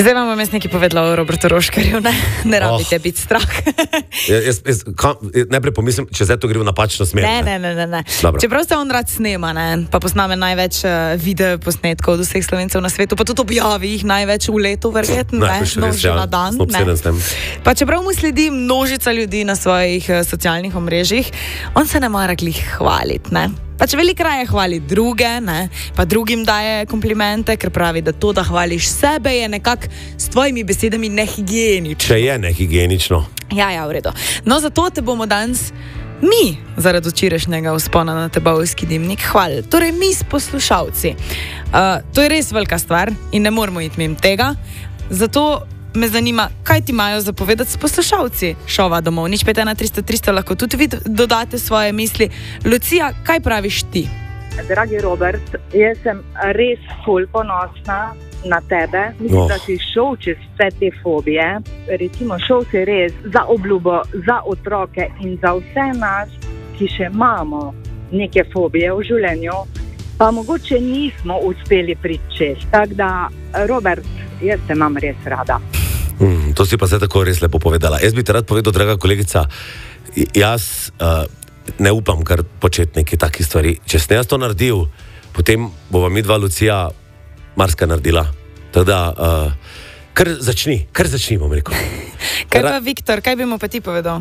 Zdaj vam jaz nekaj povedala o Robertu Roškarju, ne rabite biti strah. Najprej pomislim, če zdaj to gre v napačno smer. Ne. Čeprav se on rad snema, pa posname največ video posnetkov od vseh Slovencev na svetu, pa tudi objavi jih največ v letu, verjetno, že na dan. Pa čeprav mu sledi množica ljudi na svojih socialnih omrežjih, on se ne mara glih hvaliti, Pa če veliko raje hvali druge, pa drugim daje komplimente, ker pravi, da to, da hvališ sebe, je nekako s tvojimi besedami nehigienično. Če je nehigienično. Ja, v redu. No, zato te bomo danes mi zaradi včerajšnjega vzpona na Trbovski dimnik hvalili. Torej, mi poslušalci. To je res velika stvar in ne moramo iti mimo tega. Zato me zanima, kaj ti imajo zapovedati s poslušalci šova Domov. Nič 51300 lahko tudi vi dodate svoje misli. Lucija, kaj praviš ti? Dragi Robert, jaz sem res ful ponosna na tebe. Mislim, da si šel čez vse te fobije. Recimo, šel si res za obljubo, za otroke in za vse nas, ki še imamo neke fobije v življenju, pa mogoče nismo uspeli priti čez. Tako da, Robert, jaz te imam res rada. To si pa zdaj tako res lepo povedala. Jaz bi te rad povedal, draga kolegica, jaz ne upam kar početi neke takih stvari. Če sem jaz to naredil, potem bova midva Lucija marska naredila. Teda, kar začni, bom rekel. Kaj pa Viktor, kaj bi mu pa ti povedal?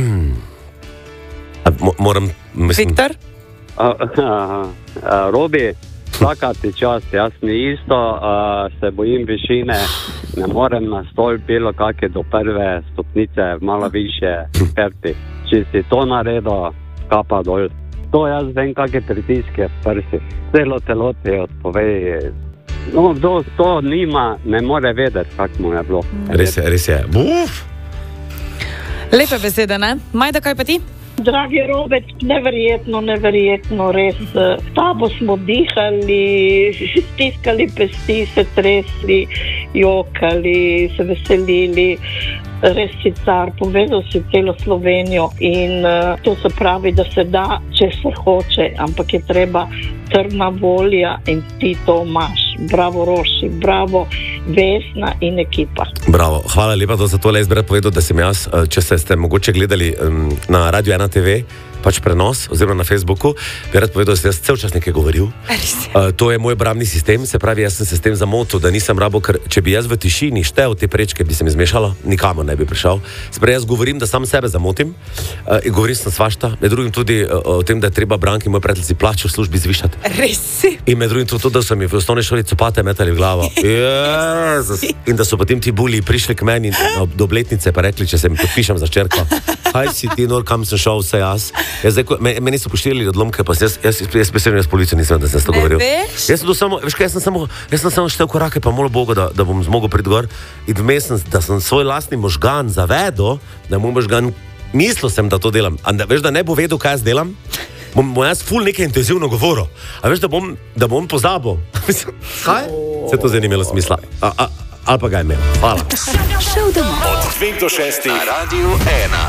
Viktor? Robi, vsaka ti čas, jaz mi isto, se bojim višine, ne morem na stol bilo kakje do prve stopnice, malo više perti. Če si to naredil, kapa dol. To jaz vem, kakje pritiske prsi. Celo telo ti odpovej. No, to nima, ne more vedeti, kak mu je bilo. Res je. Buf! Lepe besede, ne? Majda, kaj pa ti? Dragi Robert, neverjetno, res. S tabo smo dihali, stiskali pesti, se tresli, jokali, se veselili. Res si car, povedal si celo Slovenijo in to se pravi, da se da, če se hoče, ampak je treba trdna volja in ti to imaš. Bravo Roši, bravo Vesna in ekipa. Bravo, hvala lepa za tole. Jaz bi rad povedal, da sem jaz, če ste mogoče gledali na Radio 1 TV, pač prenos, oziroma na Facebooku, bi rad povedal, da sem jaz cel čas nekaj govoril. To je moj obrambni sistem, se pravi, jaz sem se s tem zamotil, da nisem rabo, ker če bi jaz v tišini štel te prečke, bi se mi zmešalo, nikamor ne bi prišel. Se pravi, jaz govorim, da sam sebe zamotim, in govorim sem svašta, med drugim tudi o tem, da je treba Branki, moj prijatelj, plačo v službi zvišati. Res si. In med drugim tudi, da so mi v osnovni šoli copate metali v glavo. In da so potem ti buli prišli k meni do obletnice pa rekli, če se mi podpišem za čerko. Kaj si ti nor, kam sem šel, vse jaz. Meni so pošteli odlomke, pa jaz besedno s policijo nisem, da sem to govoril. Jaz sem samo štel korake, pa molil Boga, da bom zmogel priti gor. In vmes sem, da sem svoj lastni možgan zavedel, da moj možgan mislil sem, da to delam. A veš, da ne bo vedel, kaj jaz delam? Bom jaz ful nekaj intenzivno govoril. A veš, da bom pozabil. Kaj? Se to zdaj ni imelo smisla. Ali pa ga je imel. Hvala. Od 2 do 6 na Radio 1.